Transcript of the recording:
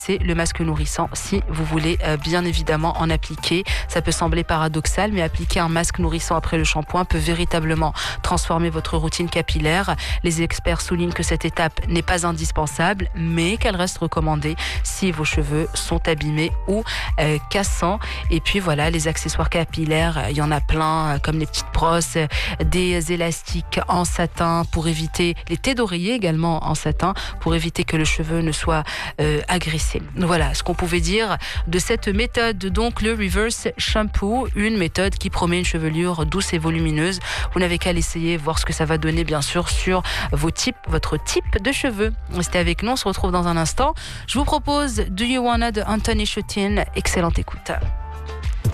c'est le masque nourrissant si vous voulez bien évidemment en appliquer. Ça peut sembler paradoxal, mais appliquer un masque nourrissant après le shampoing peut véritablement transformer votre routine capillaire. Les experts soulignent que cette étape n'est pas indispensable, mais qu'elle reste recommandée si vos cheveux sont abîmés ou cassants. Et puis voilà, les accessoires capillaires, il y en a plein, comme les petites brosses, des élastiques en satin pour éviter, les têtes d'oreiller également en satin, pour éviter que le cheveu ne soit agressé. Voilà ce qu'on pouvait dire de cette méthode, donc le reverse shampoo, une méthode qui promet une chevelure douce et volumineuse. Vous n'avez qu'à l'essayer, voir ce que ça va donner bien sûr sur votre type de cheveux. Restez avec nous, on se retrouve dans un instant. Je vous propose Do You Wanna de Anthony Schutin. Excellente écoute.